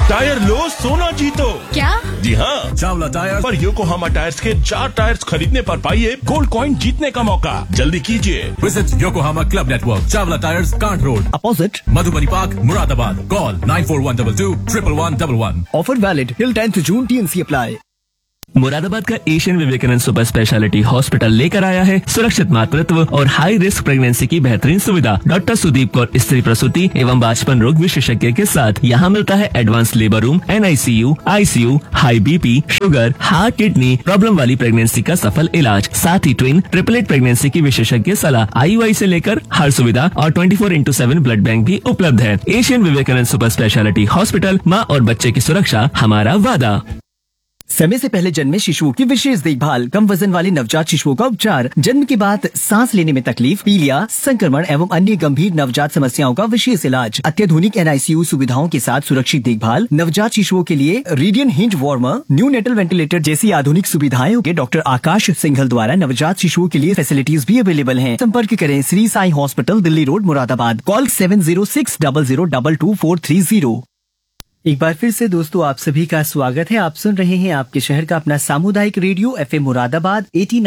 Tyre लो सोना जीतो। क्या? जी हाँ, चावला टायर पर योकोहामा टायर्स के 4 टायर्स खरीदने पर पाइए गोल्ड कॉइन जीतने का मौका। जल्दी कीजिए। Visit Yokohama club network, Chawla tyres, can't road, opposite Madhubani park, Moradabad. Call 9412 11111. Offer valid till 10th June, TNC apply. Moradabad का Asian Vivekananda super speciality hospital लेकर आया है सुरक्षित मातृत्व और हाई रिस्क प्रेगनेंसी की बेहतरीन सुविधा। डॉक्टर सुदीप कौर स्त्री प्रसूति एवं बाजपन रोग विशेषज्ञ के साथ यहाँ मिलता है advance labour room, NICU, ICU, high BP, sugar, heart, kidney problem वाली प्रेगनेंसी का सफल इलाज, साथ ही ट्विन, ट्रिपलेट प्रेगनेंसी की विशेषज्ञ सलाह, IUI से लेकर हर सुविधा और 24/7 ब्लड बैंक भी उपलब्ध है। Asian Vivekananda super speciality hospital, माँ और बच्चे की सुरक्षा हमारा वादा। समय से पहले जन्मे शिशुओं की विशेष देखभाल, कम वजन वाले नवजात शिशुओं का उपचार, जन्म के बाद सांस लेने में तकलीफ, पीलिया, संक्रमण एवं अन्य गंभीर नवजात समस्याओं का विशेष इलाज, अत्याधुनिक NICU सुविधाओं के साथ सुरक्षित देखभाल, नवजात शिशुओं के लिए radian hinge warmer, new natal ventilator जैसी आधुनिक सुविधाएं के डॉक्टर आकाश सिंघल द्वारा नवजात शिशुओं के लिए फैसिलिटीज भी अवेलेबल हैं। संपर्क करें Shri Sai hospital, Delhi road, Moradabad. Call 7060022430। एक बार फिर से दोस्तों आप सभी का स्वागत है। आप सुन रहे हैं आपके शहर का अपना सामुदायिक रेडियो FM मुरादाबाद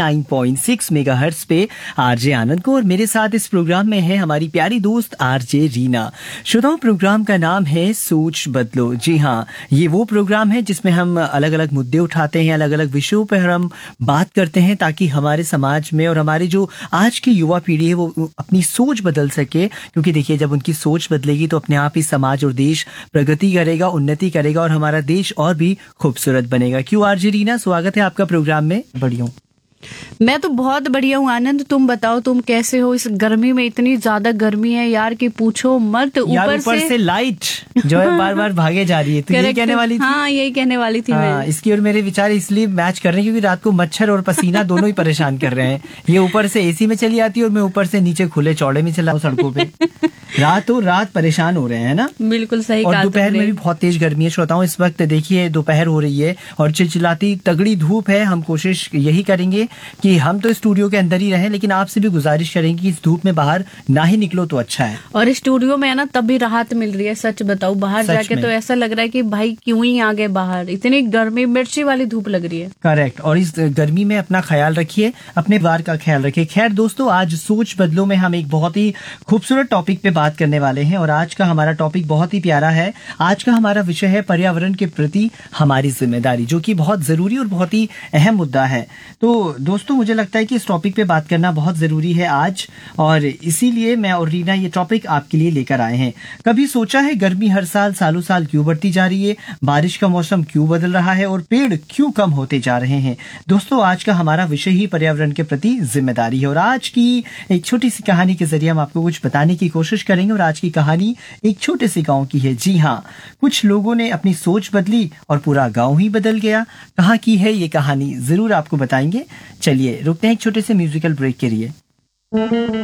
89.6 मेगाहर्ट्ज पे RJ आनंद को, और मेरे साथ इस प्रोग्राम में है हमारी प्यारी दोस्त RJ रीना। श्रोताओं, प्रोग्राम का नाम है सोच बदलो। जी हाँ, ये वो प्रोग्राम है जिसमें हम अलग अलग मुद्दे उठाते हैं, अलग अलग विषयों पर हम बात करते हैं ताकि हमारे समाज में और हमारी जो आज की युवा पीढ़ी है वो अपनी सोच बदल सके। क्योंकि देखिए, जब उनकी सोच बदलेगी तो अपने आप ही समाज और देश प्रगति करेगा, उन्नति करेगा और हमारा देश और भी खूबसूरत बनेगा। क्यों RJ रीना, स्वागत है आपका प्रोग्राम में। बढ़िया हूँ। मैं तो बहुत बढ़िया हूँ आनंद, तुम बताओ तुम कैसे हो? इस गर्मी में, इतनी ज्यादा गर्मी है यार कि पूछो मत। ऊपर से लाइट जो है बार बार भागे जा रही है। तो यही कहने वाली थी। हाँ, यही कहने वाली थी मैं। इसकी और मेरे विचार इसलिए मैच कर रहे हैं क्योंकि रात को मच्छर और पसीना दोनों ही परेशान कर रहे हैं। ये ऊपर से AC में चली आती है और मैं ऊपर से नीचे खुले चौड़े में चला हूँ सड़कों पे। रातों रात परेशान हो रहे हैं ना। बिल्कुल सही। और दोपहर में भी बहुत तेज गर्मी है। श्रोताओं, इस वक्त देखिए दोपहर हो रही है और चिलचिलाती तगड़ी धूप है। हम कोशिश यही करेंगे कि हम तो स्टूडियो के अंदर ही रहें, लेकिन आपसे भी गुजारिश करेंगे कि इस धूप में बाहर ना ही निकलो तो अच्छा है। और स्टूडियो में है ना, तब भी राहत मिल रही है। सच बताओ, बाहर जाके तो ऐसा लग रहा है कि भाई क्यों ही आ गए बाहर, इतनी गर्मी, मिर्ची वाली धूप लग रही है। करेक्ट। और इस गर्मी में अपना ख्याल रखिए, अपने परिवार का ख्याल रखिए। खैर दोस्तों, आज सोच बदलो में हम एक बहुत ही खूबसूरत टॉपिक पे बात करने वाले हैं और आज का हमारा टॉपिक बहुत ही प्यारा है। आज का हमारा विषय है पर्यावरण के प्रति हमारी जिम्मेदारी, जो कि बहुत जरूरी और बहुत ही अहम मुद्दा है। तो दोस्तों, मुझे लगता है कि इस टॉपिक पे बात करना बहुत जरूरी है आज, और इसीलिए मैं और रीना ये टॉपिक आपके लिए लेकर आए हैं। कभी सोचा है गर्मी हर साल सालों साल क्यों बढ़ती जा रही है? बारिश का मौसम क्यों बदल रहा है और पेड़ क्यों कम होते जा रहे हैं? दोस्तों, आज का हमारा विषय ही पर्यावरण के प्रति जिम्मेदारी है और आज की एक छोटी सी कहानी के जरिए हम आपको कुछ बताने की कोशिश करेंगे। और आज की कहानी एक छोटे से गांव की है। जी हाँ, कुछ लोगों ने अपनी सोच बदली और पूरा गांव ही बदल गया। कहाँ की है ये कहानी, जरूर आपको बताएंगे। चलिए रुकते हैं एक छोटे से म्यूजिकल ब्रेक के लिए।